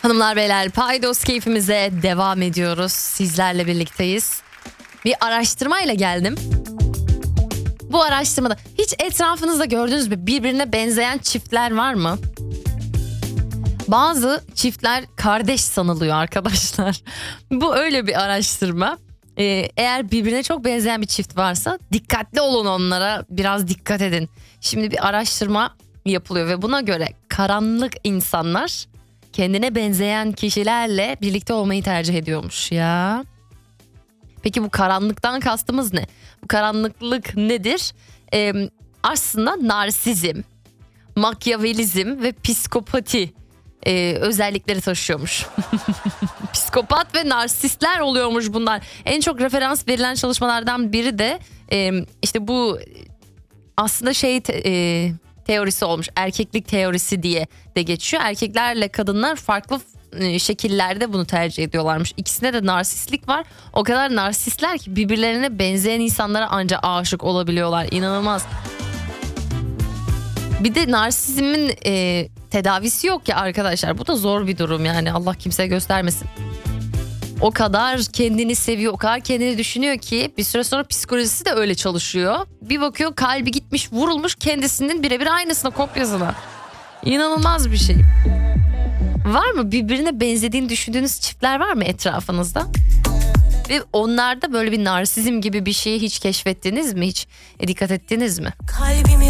Hanımlar beyler, paydos keyfimize devam ediyoruz. Sizlerle birlikteyiz. Bir araştırmayla geldim. Bu araştırmada hiç etrafınızda gördünüz mü, birbirine benzeyen çiftler var mı? Bazı çiftler kardeş sanılıyor arkadaşlar. Bu öyle bir araştırma. Eğer birbirine çok benzeyen bir çift varsa dikkatli olun, onlara biraz dikkat edin. Şimdi bir araştırma yapılıyor ve buna göre karanlık insanlar kendine benzeyen kişilerle birlikte olmayı tercih ediyormuş ya. Peki bu karanlıktan kastımız ne? Bu karanlıklık nedir? Aslında narsizm, makyavelizm ve psikopati özellikleri taşıyormuş. Psikopat ve narsistler oluyormuş bunlar. En çok referans verilen çalışmalardan biri de işte bu aslında teorisi olmuş. Erkeklik teorisi diye de geçiyor. Erkeklerle kadınlar farklı şekillerde bunu tercih ediyorlarmış. İkisinde de narsistlik var. O kadar narsistler ki birbirlerine benzeyen insanlara ancak aşık olabiliyorlar. İnanılmaz. Bir de narsizmin tedavisi yok ya arkadaşlar. Bu da zor bir durum yani. Allah kimseye göstermesin. O kadar kendini seviyor, o kadar kendini düşünüyor ki bir süre sonra psikolojisi de öyle çalışıyor. Bir bakıyor kalbi gitmiş, vurulmuş, kendisinin birebir aynısına, kopyasına. İnanılmaz bir şey. Var mı birbirine benzediğini düşündüğünüz çiftler var mı etrafınızda? Ve onlarda böyle bir narsizm gibi bir şeyi hiç keşfettiniz mi? Hiç dikkat ettiniz mi? Kalbimi